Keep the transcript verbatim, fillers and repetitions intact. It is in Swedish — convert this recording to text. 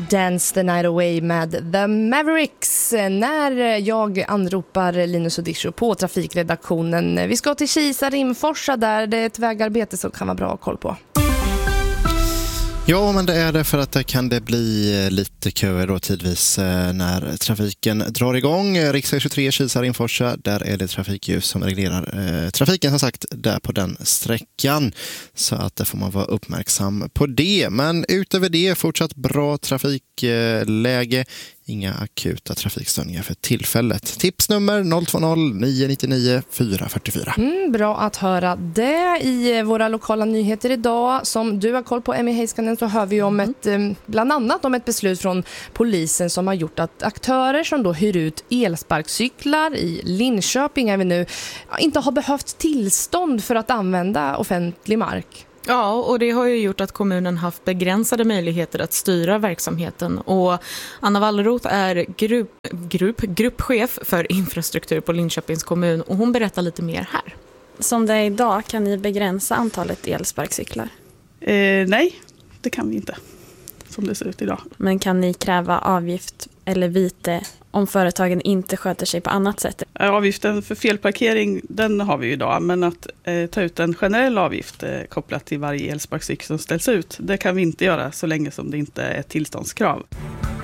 Dance the Night Away med The Mavericks när jag anropar Linus Odisho på trafikredaktionen. Vi ska till Kisa Rimforsa där det är ett vägarbete som kan vara bra att koll på. Ja, men det är det för att det kan det bli lite köer då tidvis när trafiken drar igång. Riksväg tjugotre Kisa Rimforsa, där är det trafikljus som reglerar eh, trafiken som sagt där på den sträckan. Så att det får man vara uppmärksam på det. Men utöver det fortsatt bra trafikläge. Inga akuta trafikstörningar för tillfället. Tipsnummer noll två noll nio nio nio fyra fyra fyra. Mm, bra att höra det. I våra lokala nyheter idag som du har koll på, Emmy Heiskanen, så hör vi om ett, bland annat om ett beslut från polisen som har gjort att aktörer som då hyr ut elsparkcyklar i Linköping även nu inte har behövt tillstånd för att använda offentlig mark. Ja, och det har ju gjort att kommunen haft begränsade möjligheter att styra verksamheten. Och Anna Wallroth är grupp, grupp, gruppchef för infrastruktur på Linköpings kommun och hon berättar lite mer här. Som det är idag, kan ni begränsa antalet elsparkcyklar? Eh, nej, det kan vi inte. Som det ser ut idag. Men kan ni kräva avgift eller vite om företagen inte sköter sig på annat sätt? Avgiften för felparkering, den har vi ju idag. Men att eh, ta ut en generell avgift eh, kopplat till varje elsparkcykel som ställs ut, det kan vi inte göra så länge som det inte är tillståndskrav.